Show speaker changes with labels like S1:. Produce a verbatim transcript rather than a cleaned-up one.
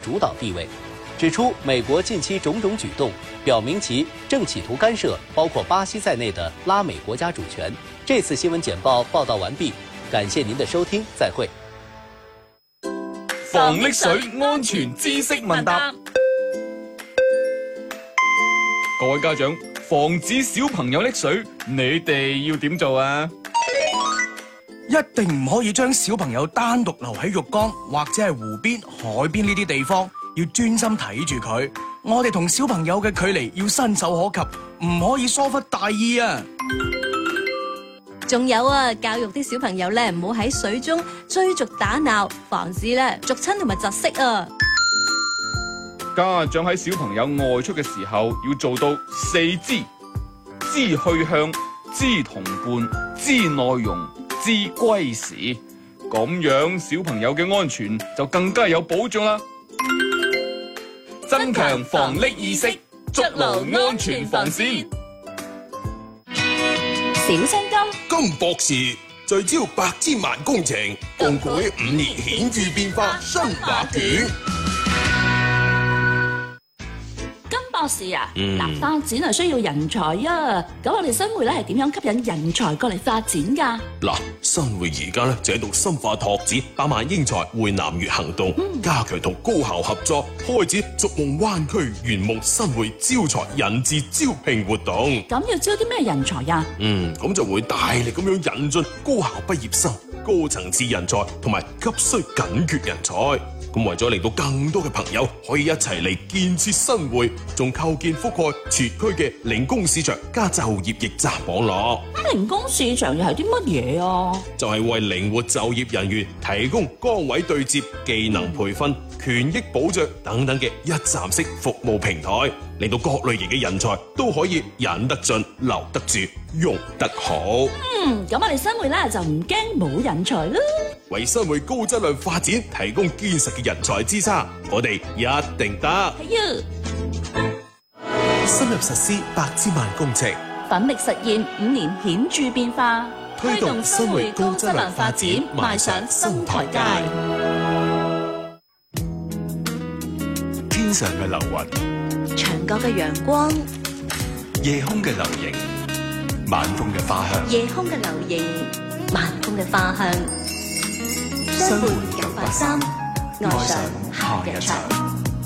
S1: 主导地位，指出美国近期种种举动表明其正企图干涉包括巴西在内的拉美国家主权。这次新闻简报报道完毕，感谢您的收听，再会。
S2: 防溺水安全知識問答，各位家長，防止小朋友溺水，你哋要點做啊？
S3: 一定唔可以將小朋友單獨留喺浴缸或者係湖邊、海邊呢啲地方，要專心睇住佢。我哋同小朋友嘅距離要伸手可及，唔可以疏忽大意啊！
S4: 仲有啊，教育啲小朋友咧，唔好喺水中追逐打鬧，防止咧逐親同埋窒息啊！
S2: 家長喺小朋友外出嘅時候，要做到四知：知去向、知同伴、知內容、知歸時。咁樣小朋友嘅安全就更加有保障啦！增強防溺意識，築牢安全防線。
S4: 小青金
S5: 金博士聚焦百千萬工程，共舉五年顯著變化新畫卷。
S6: 博士啊，嗱、
S5: 嗯，
S6: 發展係需要人才啊，咁我哋新會咧係點樣吸引人才過嚟發展噶？
S5: 嗱，新會而家咧就喺度深化拓展百萬英才會南粵行動，嗯、加強同高校合作，開展逐夢灣區圓夢新會招才引智招聘活動。
S6: 咁要招啲咩人才啊？
S5: 嗯，咁就會大力咁樣引進高校畢業生、高層次人才同埋急需緊缺人才。咁為咗令到更多嘅朋友可以一齊嚟建設新會，仲構建覆蓋全區嘅零工市場加就業驛站網絡。
S6: 咁零工市場又係啲乜嘢啊？
S5: 就係為靈活就業人員提供崗位對接、技能培訓、權益保障等等嘅一站式服務平台，令到各類型嘅人才都可以引得進、留得住、用得好。
S6: 嗯，咁我哋新會咧就唔驚冇人才啦。
S5: 為新會高質量發展提供堅實嘅人才支撐，我哋一定得。
S6: 係啊！
S7: 深入實施百千萬工程，
S6: 奮力實現五年顯著變化，
S7: 推動新會高質量發展邁上新台階。天上嘅流雲，
S4: 牆角嘅陽光，
S7: 夜空嘅流螢，晚風嘅花香。
S4: 夜空嘅流螢，晚風嘅花香。
S7: 相伴九八三，愛上夏日場。